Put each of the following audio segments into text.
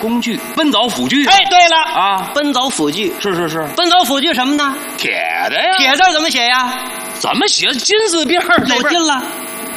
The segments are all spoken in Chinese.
工具，奔凿斧锯。 哎，对了啊， 奔凿斧锯。 是。 奔凿斧锯什么呢？ 铁的呀。 铁字怎么写呀？ 怎么写？金字边儿有金了。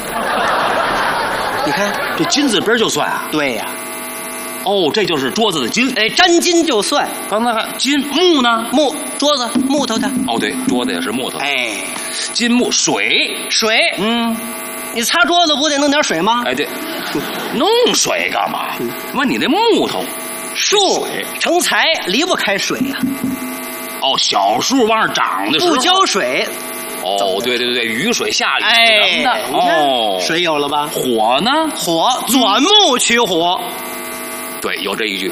你看这金字边就算啊？ 对呀。 哦，这就是桌子的金。 哎，沾金就算。 刚才还金木呢？ 木桌子木头的。 哦，对，桌子也是木头。 哎， 金木水。 你擦桌子不得弄点水吗？ 哎，对，弄水干嘛？问你那木头， 树成材离不开水呀。 哦，小树往上长的时候不浇水。 哦，对，雨水下雨什么的。 哦， 水有了吧？ 火呢？ 火钻木取火。 对，有这一句。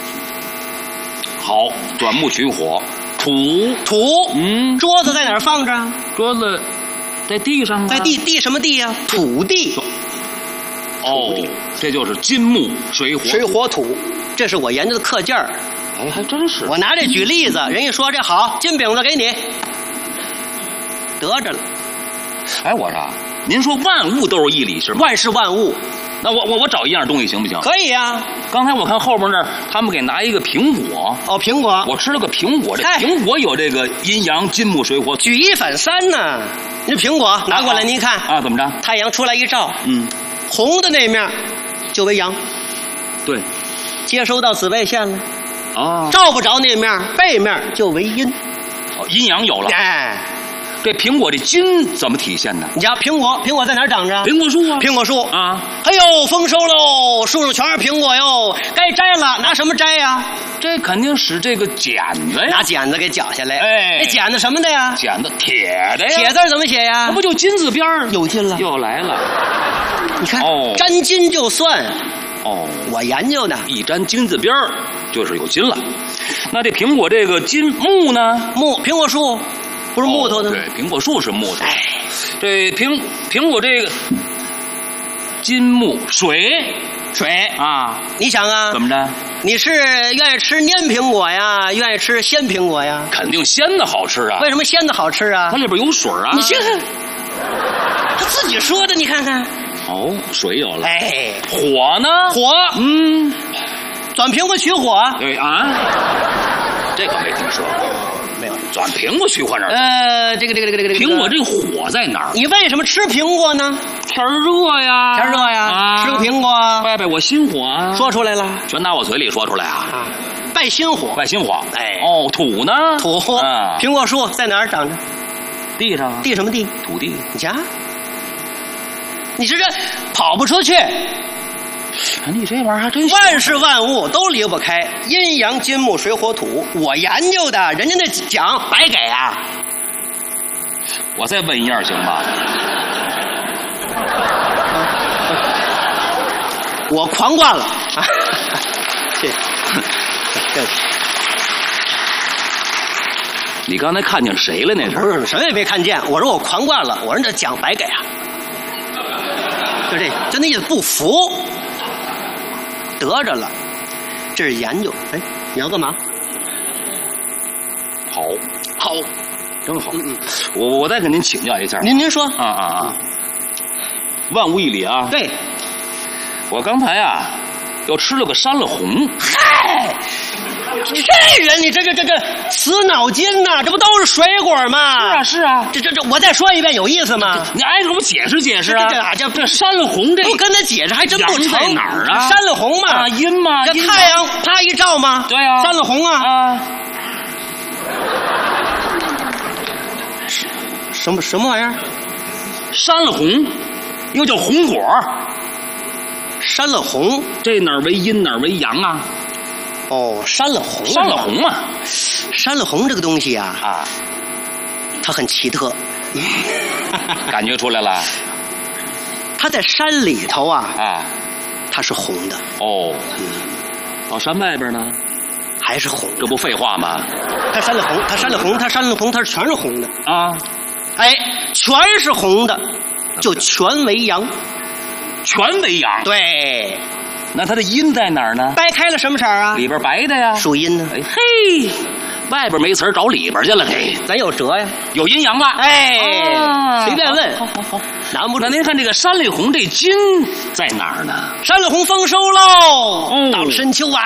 好，钻木取火。土， 桌子在哪儿放着？ 桌子在地上啊。 在地什么地呀？土地。 哦，这就是金木水火土，这是我研究的课件儿。 哎，还真是。 我拿这举例子，人家说这好，金饼子给你，得着了。 哎，我说，您说万物都是一理是吗？ 万事万物。 那我找一样东西行不行？ 可以呀。 刚才我看后边那儿，他们给拿一个苹果。 哦，苹果。 我吃了个苹果，这苹果有这个阴阳金木水火。 举一反三呢。你苹果拿过来，您看啊，怎么着？ 太阳出来一照，红的那面就为阳。 对。 接收到紫外线了。 啊。 照不着那面，背面就为阴。 哦，阴阳有了。 哎。 这苹果这金怎么体现呢？ 你瞧，苹果在哪儿长着？ 苹果树啊。 苹果树啊！ 哎呦，丰收喽，树上全是苹果哟，该摘了，拿什么摘呀？ 这肯定使这个剪子呀， 拿剪子给绞下来。 哎， 那剪子什么的呀？ 剪子铁的呀。 铁字怎么写呀？ 那不就金字边儿？ 有金了， 又来了。 你看， 哦， 沾金就算。 哦， 我研究的， 一沾金字边儿就是有金了。那这苹果这个金木呢？ 苹果树。不是木头的。 对，苹果树是木头。哎，这苹果这个金木水啊， 你想啊， 怎么着？ 你是愿意吃蔫苹果呀，愿意吃鲜苹果呀？ 肯定鲜的好吃啊。 为什么鲜的好吃啊？ 它里边有水啊。 你先看，他自己说的，你看看。 哦，水有了。 哎， 火呢？ 火，钻苹果取火。 对啊，这个没听说过。 没有， 钻苹果取火哪儿？ 这个苹果这火在哪儿？ 你为什么吃苹果呢？ 天热呀， 吃个苹果， 拜我心火啊！ 说出来了， 全拿我嘴里说出来啊！ 拜心火， 拜心火。 哎， 哦，土呢？ 土，苹果树在哪儿长着？ 地上。 地什么地？ 土地。 你瞧，你说这跑不出去。 你这玩意儿还真万事万物都离不开阴阳金木水火土。我研究的，人家那奖白给啊！ 我再问一样行吗？ 我狂灌了啊！ 你刚才看见谁了？那是？ 不是，什么也没看见。我说我狂灌了，我说这奖白给啊！就那意思，不服。得着了，这是研究。哎，你要干嘛？ 好，真好。我再跟您请教一下。 您说。 万物一理啊。 对。 我刚才啊，又吃了个山了红。 嗨，这人你这死脑筋呐！这不都是水果吗？ 是啊。 这，我再说一遍，有意思吗？ 你挨个我解释解释啊！这山了红这， 我跟他解释还真不成。 在哪儿啊？ 山了红嘛， 阴嘛， 这太阳啪一照嘛， 对啊， 山了红啊。什么玩意儿？ 山了红，又叫红果。 山了红， 这哪儿为阴哪儿为阳啊？ 哦，山了红。 山了红嘛， 山了红这个东西啊，它很奇特。 感觉出来了。 它在山里头啊，它是红的。 哦，到山外边呢， 还是红。 这不废话吗？ 它山了红，它山了红，它山了红，它全是红的啊！ 哎，全是红的，就全为阳。 全为阳。 对。 那它的阴在哪儿呢？ 掰开了什么色啊？ 里边白的呀。 属阴呢。 哎嘿，外边没词儿找里边去了。嘿， 咱有辙呀， 有阴阳了。 哎，随便问。 好，难不住。那您看这个山里红这金在哪儿呢？ 山里红丰收喽，到了深秋啊，